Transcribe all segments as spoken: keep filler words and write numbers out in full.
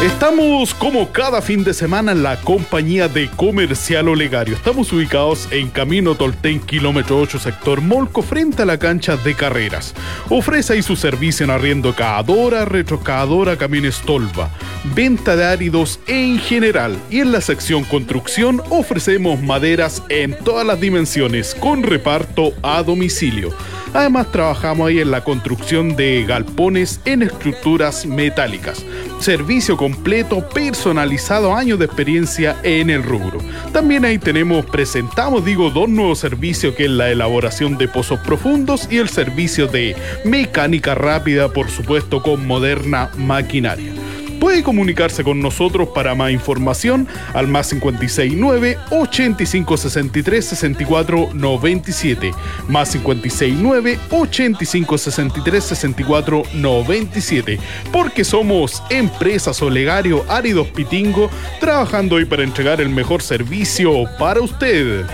Estamos como cada fin de semana en la compañía de Comercial Olegario. Estamos ubicados en Camino Tolten, kilómetro ocho, sector Molco, frente a la cancha de carreras. Ofrece ahí su servicio en arriendo cavadora, retrocavadora, camiones tolva, venta de áridos en general. Y en la sección construcción ofrecemos maderas en todas las dimensiones con reparto a domicilio. Además trabajamos ahí en la construcción de galpones en estructuras metálicas. Servicio completo, personalizado, años de experiencia en el rubro. También ahí tenemos, presentamos, digo, dos nuevos servicios, que es la elaboración de pozos profundos y el servicio de mecánica rápida, por supuesto, con moderna maquinaria. Puede comunicarse con nosotros para más información al más cincuenta y seis nueve, ochenta y cinco sesenta y tres, sesenta y cuatro noventa y siete, más cincuenta y seis nueve, ochenta y cinco sesenta y tres, sesenta y cuatro noventa y siete, porque somos Empresas Olegario Áridos Pitingo, trabajando hoy para entregar el mejor servicio para usted.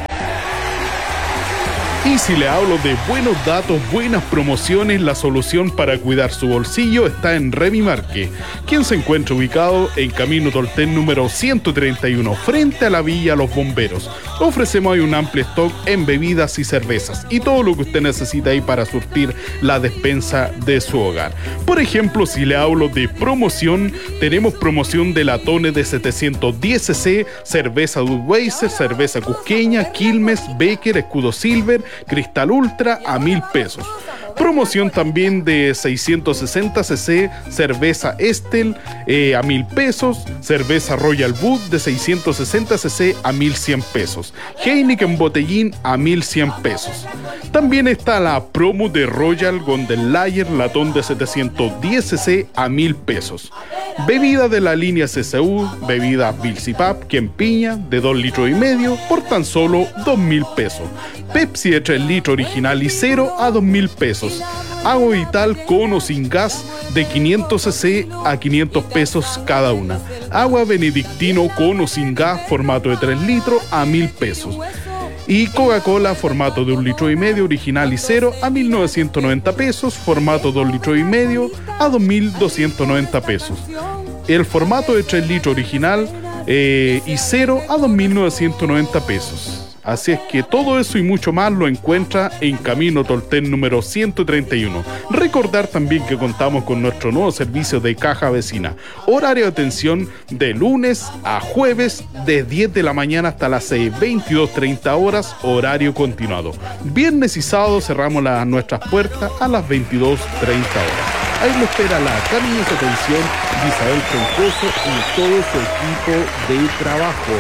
Y si le hablo de buenos datos, buenas promociones, la solución para cuidar su bolsillo está en Remimarque, quien se encuentra ubicado en Camino Tolten número ciento treinta y uno, frente a la Villa Los Bomberos. Ofrecemos ahí un amplio stock en bebidas y cervezas y todo lo que usted necesita ahí para surtir la despensa de su hogar. Por ejemplo, si le hablo de promoción, tenemos promoción de latones de setecientos diez centilitros, cerveza Budweiser, cerveza Cusqueña, Quilmes, Becker, Escudo Silver, Cristal Ultra a mil pesos. Promoción también de seiscientos sesenta centilitros, cerveza Estel eh, a mil pesos, cerveza Royal Bud de seiscientos sesenta centilitros a mil cien pesos, Heineken Botellín a mil cien pesos. También está la promo de Royal Golden Lager, latón de setecientos diez centilitros a mil pesos. Bebida de la línea C C U, bebida Bilsipap, Piña de dos litros y medio por tan solo dos mil pesos. Pepsi de tres litros original y cero a dos mil pesos. Agua Vital con o sin gas de quinientos centilitros a quinientos pesos cada una. Agua Benedictino con o sin gas, formato de tres litros a mil pesos. Y Coca-Cola, formato de un litro y medio, original y cero, a mil novecientos noventa pesos, formato dos litros y medio, a dos mil doscientos noventa pesos. El formato de tres litros original eh, y cero, a dos mil novecientos noventa pesos. Así es que todo eso y mucho más lo encuentra en Camino Tolten número ciento treinta y uno. Recordar también que contamos con nuestro nuevo servicio de caja vecina. Horario de atención de lunes a jueves de diez de la mañana hasta las seis, veintidós treinta horas, horario continuado. Viernes y sábado cerramos las, nuestras puertas a las veintidós treinta horas. Ahí lo espera la cariñosa atención de Isabel Troncoso y todo su equipo de trabajo.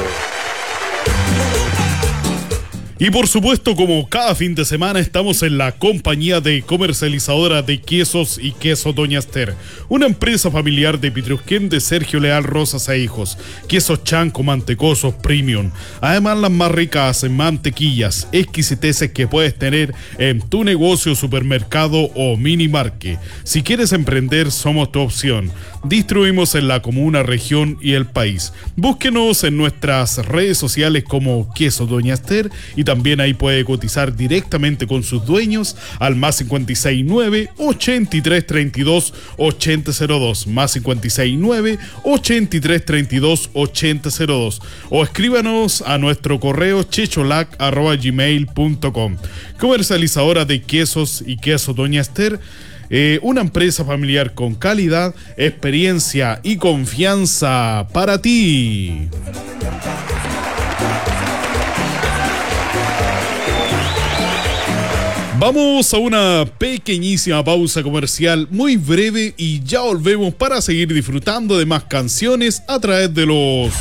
Y por supuesto, como cada fin de semana, estamos en la compañía de comercializadora de quesos y queso Doña Esther, una empresa familiar de Pitrusquén de Sergio Leal Rosas e Hijos. Quesos chanco, mantecosos, premium. Además, las más ricas en mantequillas, exquisiteces que puedes tener en tu negocio, supermercado o mini market. Si quieres emprender, somos tu opción. Distribuimos en la comuna, región y el país. Búsquenos en nuestras redes sociales como Queso Doña Esther y también ahí puede cotizar directamente con sus dueños al más cincuenta y seis nueve, ochenta y tres treinta y dos, ochenta cero dos, más cincuenta y seis nueve, ochenta y tres treinta y dos, ochenta cero dos, o escríbanos a nuestro correo checholac arroba gmail punto com. Comercializadora de quesos y queso Doña Esther, Eh, una empresa familiar con calidad, experiencia y confianza para ti. Vamos a una pequeñísima pausa comercial muy breve y ya volvemos para seguir disfrutando de más canciones a través de los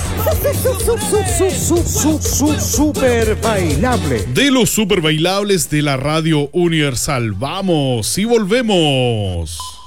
super bailables de los super bailables de la Radio Universal. Vamos y volvemos.